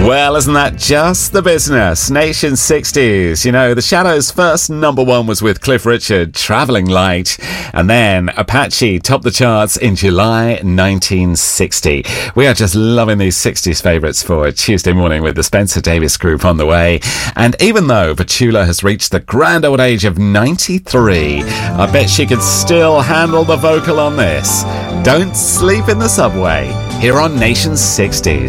Well, isn't that just the business? Nation 60s. You know, The Shadows' first number one was with Cliff Richard, Traveling Light, and then Apache topped the charts in July 1960. We are just loving these 60s favourites for a Tuesday morning with the Spencer Davis Group on the way. And even though Petula has reached the grand old age of 93, I bet she could still handle the vocal on this. Don't Sleep in the Subway, here on Nation 60s.